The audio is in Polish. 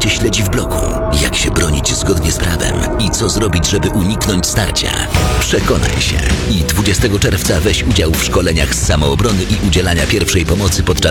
cię śledzi w bloku, jak się bronić zgodnie z prawem i co zrobić, żeby uniknąć starcia. Przekonaj się i 20 czerwca weź udział w szkoleniach z samoobrony i udzielania pierwszej pomocy podczas